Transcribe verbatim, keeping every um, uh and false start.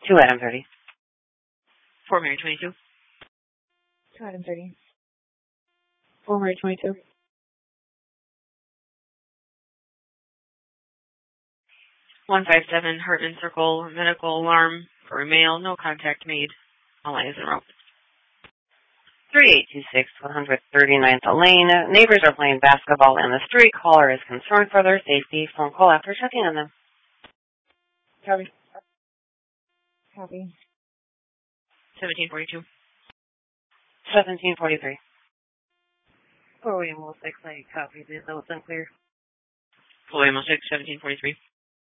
Two item thirty. Fort Mary twenty-two. Two item thirty. Fort Mary twenty-two. one five seven Hartman Circle, medical alarm for a male, no contact made. All lines in row. three eight two six, one thirty-ninth Lane. Neighbors are playing basketball in the street. Caller is concerned for their safety. Phone call after checking on them. Copy. Copy. seventeen forty-two. seventeen forty-three. Four William Will six, I copied it, though it's unclear. Four William Will six, seventeen forty-three.